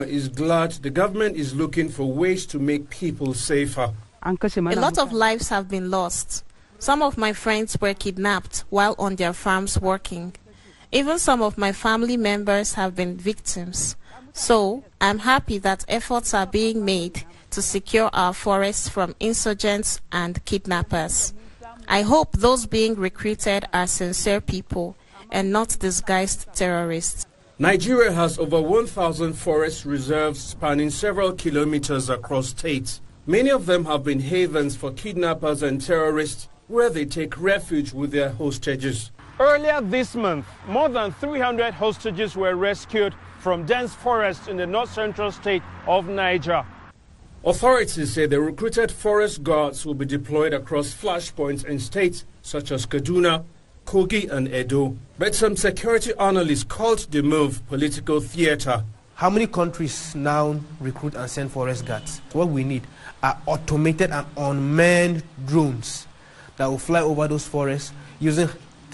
Is glad the government is looking for ways to make people safer. A lot of lives have been lost. Some of my friends were kidnapped while on their farms working. Even some of my family members have been victims. So, I'm happy that efforts are being made to secure our forests from insurgents and kidnappers. I hope those being recruited are sincere people and not disguised terrorists. Nigeria has over 1,000 forest reserves spanning several kilometers across states. Many of them have been havens for kidnappers and terrorists where they take refuge with their hostages. Earlier this month, more than 300 hostages were rescued from dense forests in the north-central state of Niger. Authorities say the recruited forest guards will be deployed across flashpoints in states such as Kaduna, Kogi and Edo. But some security analysts called the move political theater. How many countries now recruit and send forest guards? What we need are automated and unmanned drones that will fly over those forests using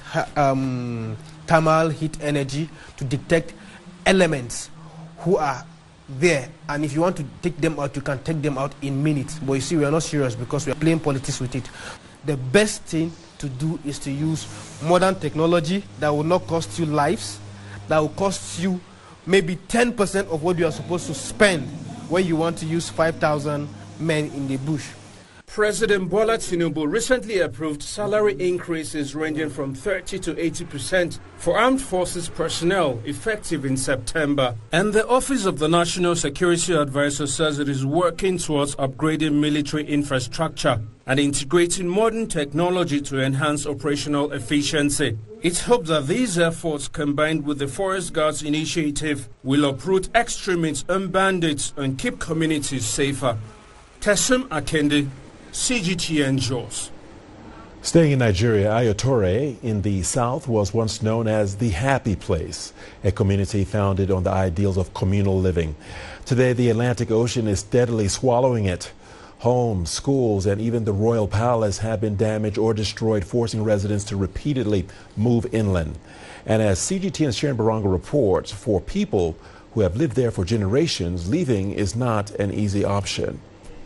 thermal heat energy to detect elements who are there. And if you want to take them out, you can take them out in minutes. But you see, we are not serious because we are playing politics with it. The best thing to do is to use modern technology that will not cost you lives, that will cost you maybe 10% of what you are supposed to spend when you want to use 5,000 men in the bush. President Bola Tinubu recently approved salary increases ranging from 30 to 80% for armed forces personnel effective in September. And the Office of the National Security Advisor says it is working towards upgrading military infrastructure and integrating modern technology to enhance operational efficiency. It's hoped that these efforts, combined with the Forest Guards initiative, will uproot extremists and bandits and keep communities safer. Tessim Akende, CGTN Jos. Staying in Nigeria, Ayotoro in the south was once known as the happy place, a community founded on the ideals of communal living. Today, the Atlantic Ocean is steadily swallowing it. Homes, schools, and even the royal palace have been damaged or destroyed, forcing residents to repeatedly move inland. And as CGTN's Sharon Baronga reports, for people who have lived there for generations, leaving is not an easy option.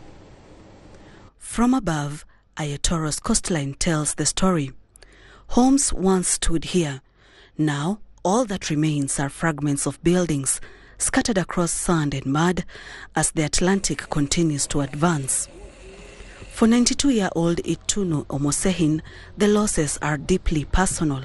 From above, Ayotoro's coastline tells the story. Homes once stood here. Now, all that remains are fragments of buildings scattered across sand and mud as the Atlantic continues to advance. For 92-year-old Itunu Omosehin, the losses are deeply personal.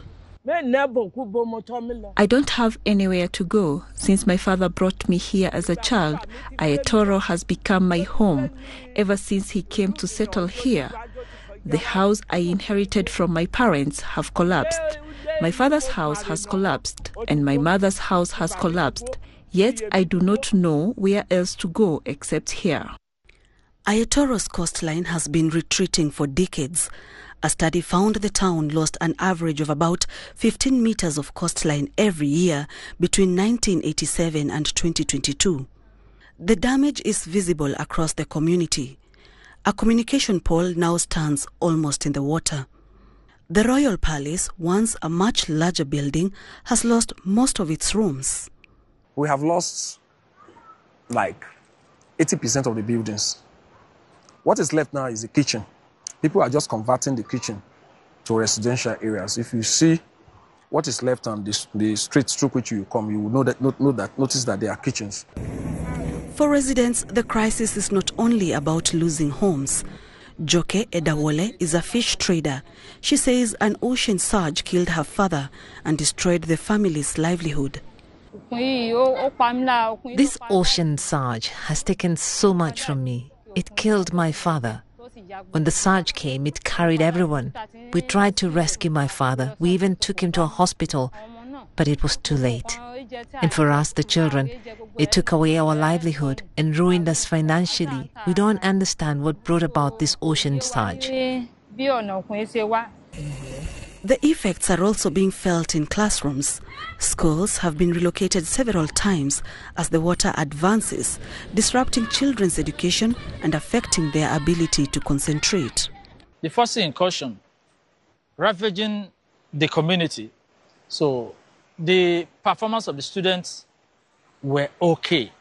I don't have anywhere to go. Since my father brought me here as a child, Ayotoro has become my home ever since he came to settle here. The house I inherited from my parents have collapsed. My father's house has collapsed and my mother's house has collapsed. Yet I do not know where else to go except here. Ayotoro's coastline has been retreating for decades. A study found the town lost an average of about 15 meters of coastline every year between 1987 and 2022. The damage is visible across the community. A communication pole now stands almost in the water. The Royal Palace, once a much larger building, has lost most of its rooms. We have lost like 80% of the buildings. What is left now is the kitchen. People are just converting the kitchen to residential areas. If you see what is left on the streets through which you come, you will notice that there are kitchens. For residents, the crisis is not only about losing homes. Joke Edawole is a fish trader. She says an ocean surge killed her father and destroyed the family's livelihood. This ocean surge has taken so much from me. It killed my father. When the surge came, it carried everyone. We tried to rescue my father. We even took him to a hospital, but it was too late. And for us, the children, it took away our livelihood and ruined us financially. We don't understand what brought about this ocean surge. The effects are also being felt in classrooms. Schools have been relocated several times as the water advances, disrupting children's education and affecting their ability to concentrate. The first incursion, ravaging the community. So the performance of the students were okay.